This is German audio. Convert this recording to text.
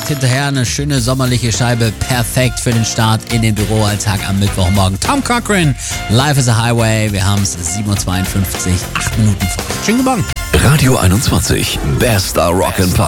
hinterher eine schöne sommerliche Scheibe. Perfekt für den Start in den Büroalltag am Mittwochmorgen. Tom Cochrane, Life is a Highway. Wir haben es 7.52 Uhr, 8 Minuten vor. Schönen guten Morgen. Radio 21, bester Rock and Pop.